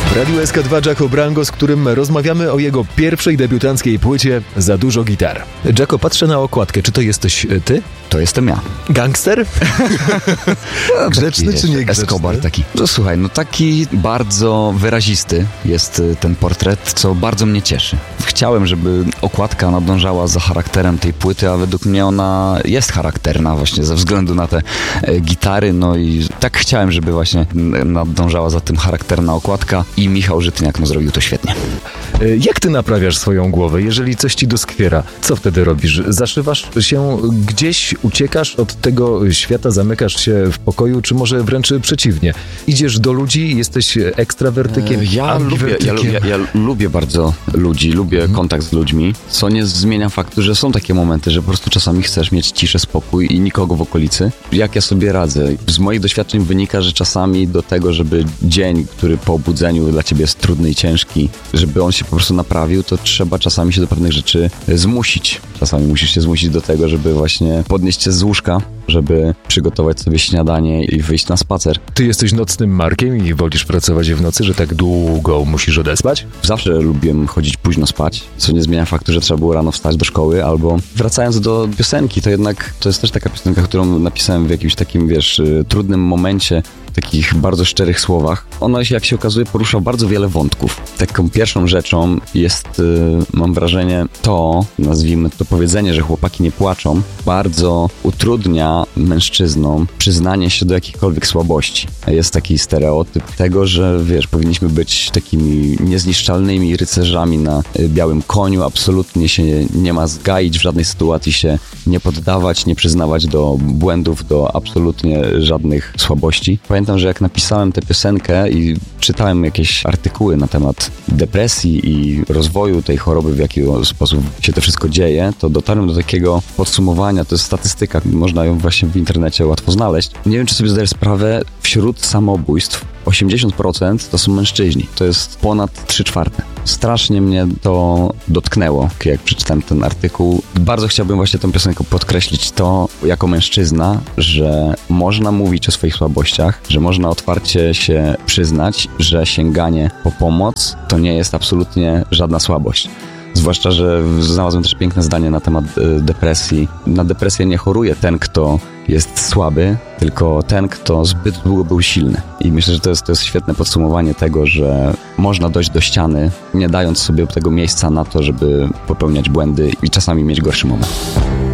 W Radiu SK2 Jaco Brango, z którym rozmawiamy o jego pierwszej debiutanckiej płycie Za dużo gitar. Jaco, patrzę na okładkę. Czy to jesteś ty? To jestem ja. Gangster? Grzeczny czy nie grzeczny? Escobar taki. No, słuchaj, taki bardzo wyrazisty jest ten portret, co bardzo mnie cieszy. Chciałem, żeby okładka nadążała za charakterem tej płyty, a według mnie ona jest charakterna właśnie ze względu na te gitary, no i tak chciałem, żeby właśnie nadążała za tym charakterna okładka i Michał Żytniak zrobił to świetnie. Jak ty naprawiasz swoją głowę, jeżeli coś ci doskwiera? Co wtedy robisz? Zaszywasz się gdzieś, uciekasz od tego świata, zamykasz się w pokoju, czy może wręcz przeciwnie? Idziesz do ludzi, jesteś ekstrawertykiem, Ja lubię bardzo ludzi, lubię kontakt z ludźmi, co nie zmienia faktu, że są takie momenty, że po prostu czasami chcesz mieć ciszę, spokój i nikogo w okolicy. Jak ja sobie radzę? Z moich doświadczeń wynika, że czasami do tego, żeby dzień, który po obudzeniu dla ciebie jest trudny i ciężki, żeby on się po prostu naprawił, to trzeba czasami się do pewnych rzeczy zmusić. Czasami musisz się zmusić do tego, żeby właśnie podnieść się z łóżka, żeby przygotować sobie śniadanie i wyjść na spacer. Ty jesteś nocnym markiem i wolisz pracować w nocy, że tak długo musisz odespać? Zawsze lubiłem chodzić późno spać, co nie zmienia faktu, że trzeba było rano wstać do szkoły, albo wracając do piosenki, to jednak to jest też taka piosenka, którą napisałem w jakimś takim, trudnym momencie, w takich bardzo szczerych słowach. Ona się, jak się okazuje, porusza bardzo wiele wątków. Taką pierwszą rzeczą jest, mam wrażenie, nazwijmy to powiedzenie, że chłopaki nie płaczą, bardzo utrudnia mężczyznom przyznanie się do jakichkolwiek słabości. Jest taki stereotyp tego, że powinniśmy być takimi niezniszczalnymi rycerzami na białym koniu, absolutnie się nie ma zgaić, w żadnej sytuacji się nie poddawać, nie przyznawać do błędów, do absolutnie żadnych słabości. Pamiętam, że jak napisałem tę piosenkę i czytałem jakieś artykuły na temat depresji i rozwoju tej choroby, w jaki sposób się to wszystko dzieje, to dotarłem do takiego podsumowania, to jest statystyka, można ją właśnie w internecie łatwo znaleźć. Nie wiem, czy sobie zdajesz sprawę, wśród samobójstw 80% to są mężczyźni. To jest ponad 3/4. Strasznie mnie to dotknęło, jak przeczytałem ten artykuł. Bardzo chciałbym właśnie tą piosenką podkreślić to jako mężczyzna, że można mówić o swoich słabościach, że można otwarcie się przyznać, że sięganie po pomoc to nie jest absolutnie żadna słabość. Zwłaszcza, że znalazłem też piękne zdanie na temat depresji. Na depresję nie choruje ten, kto jest słaby, tylko ten, kto zbyt długo był silny. I myślę, że to jest świetne podsumowanie tego, że można dojść do ściany, nie dając sobie tego miejsca na to, żeby popełniać błędy i czasami mieć gorszy moment.